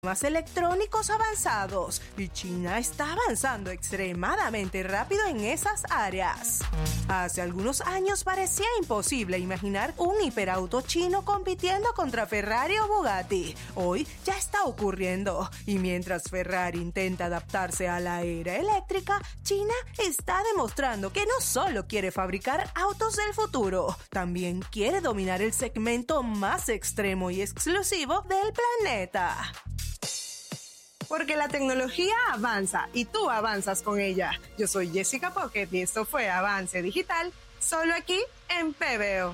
Sistemas electrónicos avanzados, y China está avanzando extremadamente rápido en esas áreas. Hace algunos años parecía imposible imaginar un hiperauto chino compitiendo contra Ferrari o Bugatti. Hoy ya está ocurriendo, y mientras Ferrari intenta adaptarse a la era eléctrica, China está demostrando que no solo quiere fabricar autos del futuro, también quiere dominar el segmento más extremo y exclusivo del planeta. Porque la tecnología avanza y tú avanzas con ella. Yo soy Jessica Pocket y esto fue Avance Digital, solo aquí en PBO.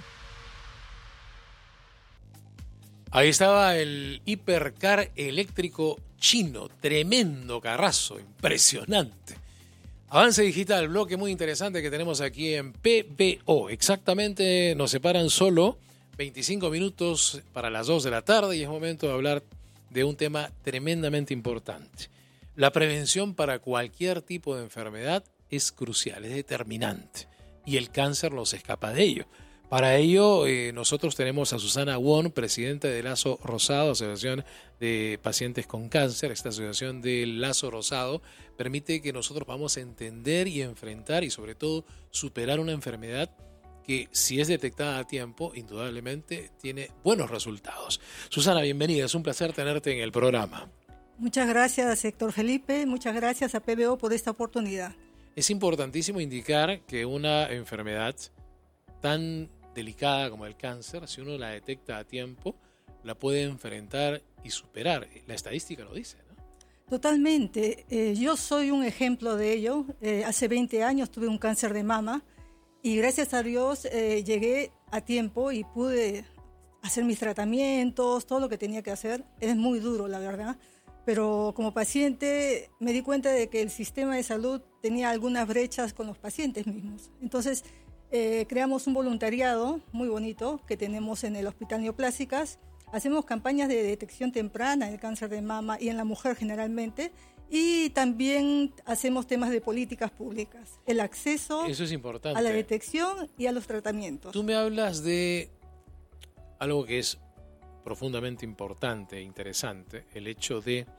Ahí estaba el hipercar eléctrico chino, tremendo carrazo, impresionante. Avance Digital, bloque muy interesante que tenemos aquí en PBO. Exactamente, nos separan solo 25 minutos para las 2 de la tarde y es momento de hablar de un tema tremendamente importante. La prevención para cualquier tipo de enfermedad es crucial, es determinante, y el cáncer no se escapa de ello. Para ello, nosotros tenemos a Susana Won, presidenta de Lazo Rosado, Asociación de Pacientes con Cáncer. Esta asociación del Lazo Rosado permite que nosotros vamos a entender y enfrentar y sobre todo superar una enfermedad que si es detectada a tiempo, indudablemente tiene buenos resultados. Susana, bienvenida, es un placer tenerte en el programa. Muchas gracias, Héctor Felipe, muchas gracias a PBO por esta oportunidad. Es importantísimo indicar que una enfermedad tan delicada como el cáncer, si uno la detecta a tiempo, la puede enfrentar y superar. La estadística lo dice, ¿no? Totalmente. Yo soy un ejemplo de ello. Hace 20 años tuve un cáncer de mama. Y gracias a Dios llegué a tiempo y pude hacer mis tratamientos, todo lo que tenía que hacer. Es muy duro, la verdad. Pero como paciente me di cuenta de que el sistema de salud tenía algunas brechas con los pacientes mismos. Entonces creamos un voluntariado muy bonito que tenemos en el Hospital Neoplásicas. Hacemos campañas de detección temprana del cáncer de mama y en la mujer generalmente. Y también hacemos temas de políticas públicas, el acceso Eso es importante. A la detección y a los tratamientos. Tú me hablas de algo que es profundamente importante e interesante, el hecho de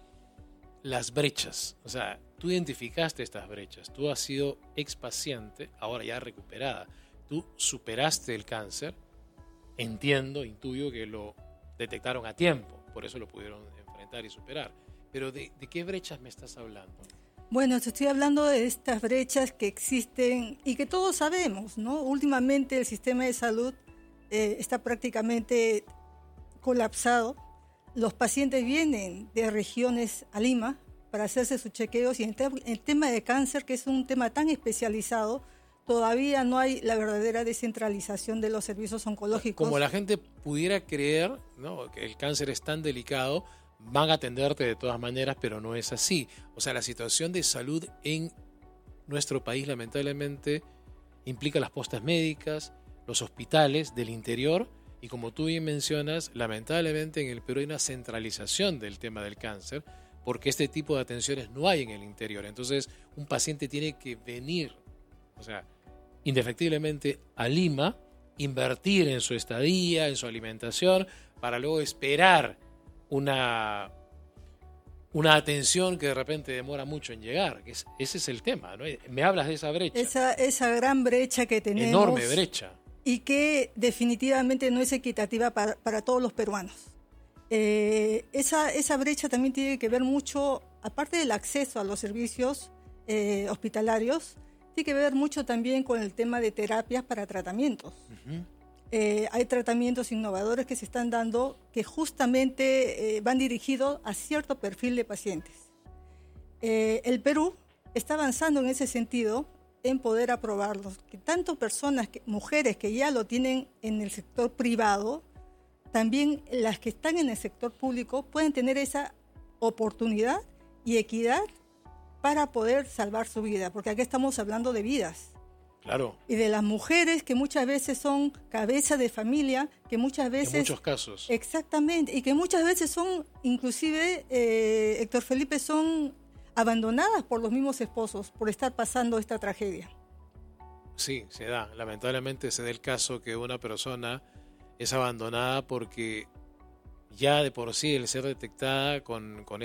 las brechas. O sea, tú identificaste estas brechas, tú has sido expaciente, ahora ya recuperada, tú superaste el cáncer, entiendo, intuyo que lo detectaron a tiempo, por eso lo pudieron enfrentar y superar. Pero ¿de qué brechas me estás hablando? Bueno, te estoy hablando de estas brechas que existen y que todos sabemos, ¿no? Últimamente el sistema de salud está prácticamente colapsado. Los pacientes vienen de regiones a Lima para hacerse sus chequeos y el tema de cáncer, que es un tema tan especializado, todavía no hay la verdadera descentralización de los servicios oncológicos. Como la gente pudiera creer, ¿no?, que el cáncer es tan delicado, van a atenderte de todas maneras, pero no es así. O sea, la situación de salud en nuestro país lamentablemente implica las postas médicas, los hospitales del interior y, como tú bien mencionas, lamentablemente en el Perú hay una centralización del tema del cáncer porque este tipo de atenciones no hay en el interior. Entonces, un paciente tiene que venir, o sea, indefectiblemente a Lima, invertir en su estadía, en su alimentación, para luego esperar una atención que de repente demora mucho en llegar. Ese es el tema, ¿no? Me hablas de esa brecha. Esa gran brecha que tenemos. Enorme brecha. Y que definitivamente no es equitativa para todos los peruanos. Esa brecha también tiene que ver mucho, aparte del acceso a los servicios hospitalarios, tiene que ver mucho también con el tema de terapias para tratamientos. Uh-huh. Hay tratamientos innovadores que se están dando que justamente van dirigidos a cierto perfil de pacientes. El Perú está avanzando en ese sentido en poder aprobarlos. Que tanto personas, mujeres que ya lo tienen en el sector privado, también las que están en el sector público pueden tener esa oportunidad y equidad para poder salvar su vida, porque aquí estamos hablando de vidas. Claro. Y de las mujeres que muchas veces son cabeza de familia, que muchas veces... En muchos casos. Exactamente, y que muchas veces son, inclusive, Héctor Felipe, son abandonadas por los mismos esposos por estar pasando esta tragedia. Sí, se da. Lamentablemente se da el caso que una persona es abandonada porque ya de por sí el ser detectada con